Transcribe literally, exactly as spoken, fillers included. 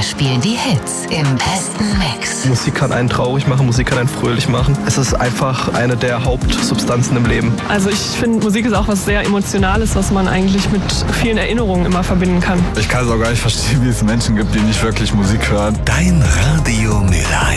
spielen die Hits im besten Mix. Musik kann einen traurig machen, Musik kann einen fröhlich machen. Es ist einfach eine der Hauptsubstanzen im Leben. Also ich finde, Musik ist auch was sehr Emotionales, was man eigentlich mit vielen Erinnerungen immer verbinden kann. Ich kann es auch gar nicht verstehen, wie es Menschen gibt, die nicht wirklich Musik hören. Dein Radio Mülheim.